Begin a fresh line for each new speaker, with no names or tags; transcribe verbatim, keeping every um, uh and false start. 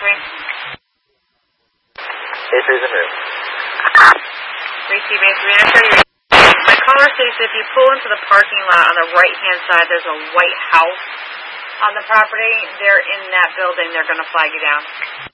three.
A three's en route.
Receive A three. I'm sure you. My caller states if you pull into the parking lot on the right-hand side, there's a white house on the property. They're in that building. They're going to flag you down.